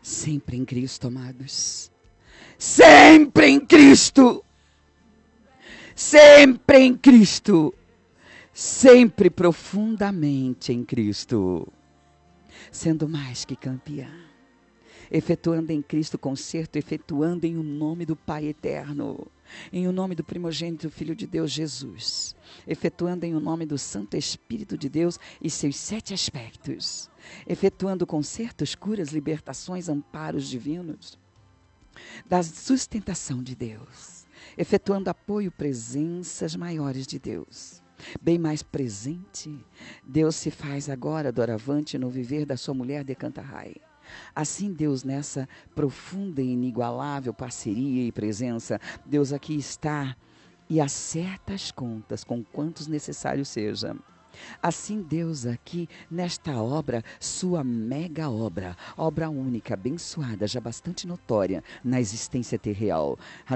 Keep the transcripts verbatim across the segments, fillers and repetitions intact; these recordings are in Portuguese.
Sempre em Cristo, amados. Sempre em Cristo. Sempre em Cristo. Sempre profundamente em Cristo. Sendo mais que campeã. Efetuando em Cristo concerto, efetuando em o nome do Pai eterno. Em o nome do primogênito Filho de Deus, Jesus. Efetuando em o nome do Santo Espírito de Deus e seus sete aspectos. Efetuando concertos, curas, libertações, amparos divinos. Da sustentação de Deus. Efetuando apoio, presenças maiores de Deus. Bem mais presente, Deus se faz agora doravante no viver da sua mulher de Cantarrai. Assim Deus nessa profunda e inigualável parceria e presença, Deus aqui está e acerta as contas com quantos necessário seja. Assim Deus aqui nesta obra, sua mega obra, obra única, abençoada, já bastante notória na existência terreal.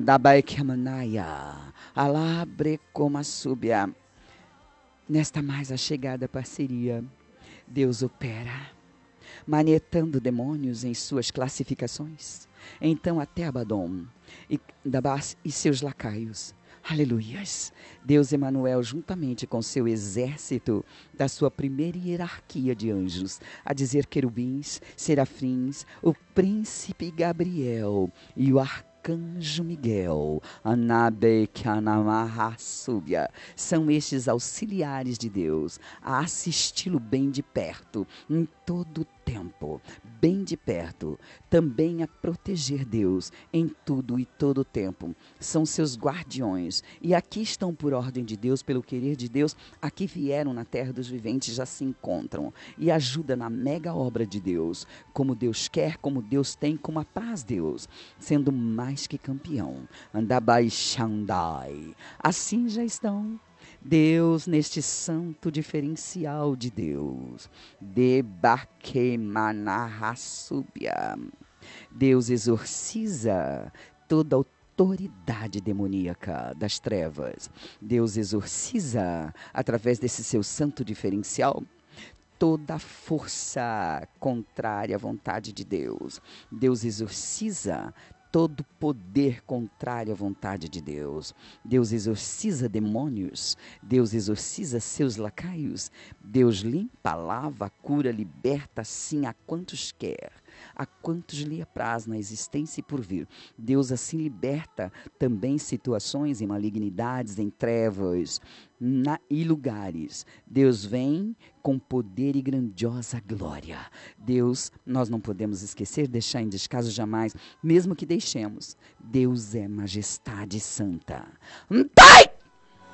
Nesta mais achegada parceria, Deus opera, manietando demônios em suas classificações. Então até Abaddon e Dabás e seus lacaios. Aleluias! Deus Emanuel, juntamente com seu exército da sua primeira hierarquia de anjos, a dizer querubins, serafins, o príncipe Gabriel e o arcanjo Miguel, Anabekanamahasubia, são estes auxiliares de Deus a assisti-lo bem de perto, em todo o tempo, bem de perto, também a proteger Deus em tudo e todo o tempo. São seus guardiões e aqui estão por ordem de Deus, pelo querer de Deus, aqui vieram na terra dos viventes, já se encontram e ajuda na mega obra de Deus, como Deus quer, como Deus tem, como apraz Deus, sendo mais que campeão. Andabai Shandai. Assim já estão Deus neste santo diferencial de Deus. Debakemanahasubia. Deus exorciza toda autoridade demoníaca das trevas. Deus exorciza, através desse seu santo diferencial, toda força contrária à vontade de Deus. Deus exorciza todo poder contrário à vontade de Deus. Deus exorciza demônios. Deus exorciza seus lacaios. Deus limpa, lava, cura, liberta, sim, a quantos quer. A quantos lhe apraz na existência e por vir. Deus assim liberta também situações em malignidades, em trevas na, e lugares. Deus vem com poder e grandiosa glória. Deus, nós não podemos esquecer, deixar em descaso jamais, mesmo que deixemos. Deus é majestade santa. Dai